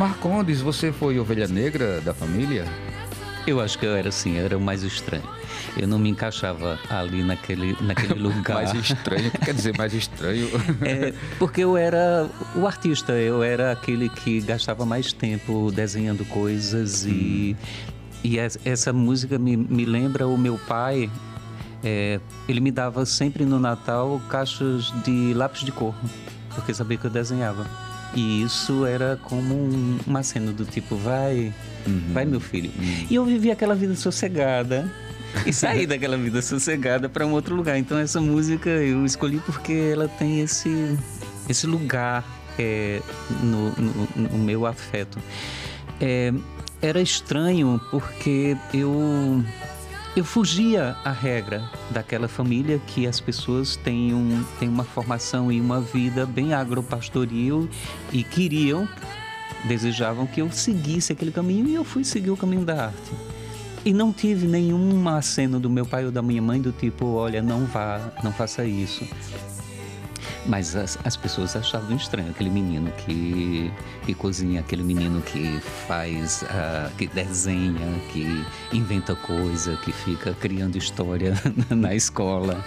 Marcondes, você foi ovelha negra da família? Eu acho que eu era assim, eu era o mais estranho. Eu não me encaixava ali naquele lugar. Mais estranho? O que quer dizer mais estranho? Porque eu era o artista, eu era aquele que gastava mais tempo desenhando coisas e essa música me lembra o meu pai. Ele me dava sempre no Natal caixas de lápis de cor, porque sabia que eu desenhava. E isso era como um aceno do tipo, vai meu filho. E eu vivi aquela vida sossegada e saí daquela vida sossegada para um outro lugar. Então essa música eu escolhi porque ela tem esse lugar no meu afeto. Era estranho porque eu fugia à regra daquela família que as pessoas têm uma formação e uma vida bem agropastoril e desejavam que eu seguisse aquele caminho, e eu fui seguir o caminho da arte. E não tive nenhum aceno do meu pai ou da minha mãe do tipo, olha, não faça isso. Mas as pessoas achavam estranho aquele menino que cozinha, aquele menino que faz, que desenha, que inventa coisa, que fica criando história na escola.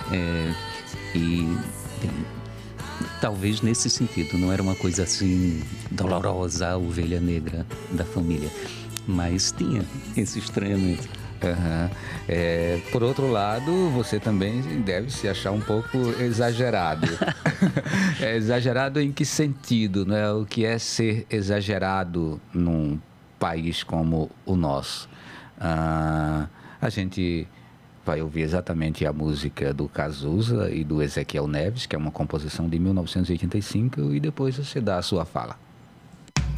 Talvez nesse sentido, não era uma coisa assim dolorosa, a ovelha negra da família, mas tinha esse estranhamento. Por outro lado, você também deve se achar um pouco exagerado. Exagerado em que sentido, né? O que é ser exagerado num país como o nosso? A gente vai ouvir exatamente a música do Cazuza e do Ezequiel Neves, que é uma composição de 1985, e depois você dá a sua fala.